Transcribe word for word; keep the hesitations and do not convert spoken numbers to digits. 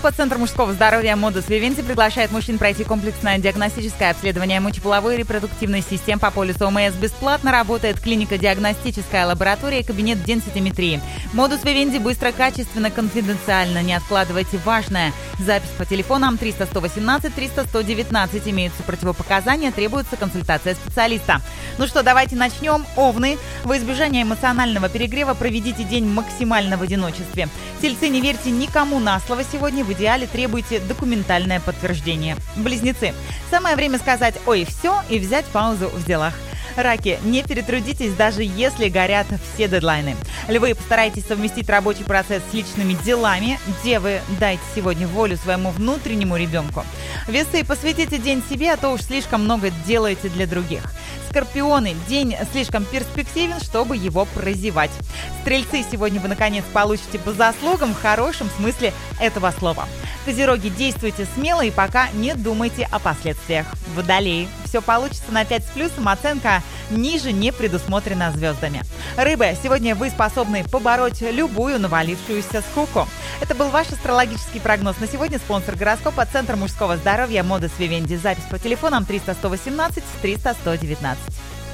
Центр мужского здоровья Modus Vivendi приглашает мужчин пройти комплексное диагностическое обследование мочеполовой и репродуктивной систем по полису ОМС. Бесплатно работает клиника, диагностическая лаборатория и кабинет денситометрии. Modus Vivendi быстро, качественно, конфиденциально. Не откладывайте важное. Запись по телефонам триста сто восемнадцать триста сто девятнадцать. Имеются противопоказания, требуется консультация специалиста. Ну что, давайте начнем. Овны. Во избежание эмоционального перегрева проведите день максимально в одиночестве. Тельцы, не верьте никому на слово сегодня. В идеале требуйте документальное подтверждение. Близнецы. Самое время сказать «Ой, все» и взять паузу в делах. Раки, не перетрудитесь, даже если горят все дедлайны. Львы, постарайтесь совместить рабочий процесс с личными делами. Девы, дайте сегодня волю своему внутреннему ребенку. Весы, посвятите день себе, а то уж слишком много делаете для других. Скорпионы, день слишком перспективен, чтобы его прозевать. Стрельцы, сегодня вы наконец получите по заслугам в хорошем смысле этого слова. Козероги, действуйте смело и пока не думайте о последствиях. Водолеи, все получится на пять с плюсом, оценка ниже не предусмотрена звездами. Рыбы, сегодня вы способны побороть любую навалившуюся скуку. Это был ваш астрологический прогноз на сегодня. Спонсор гороскопа Центр мужского здоровья Modus Vivendi. Запись по телефонам триста сто восемнадцать триста сто девятнадцать.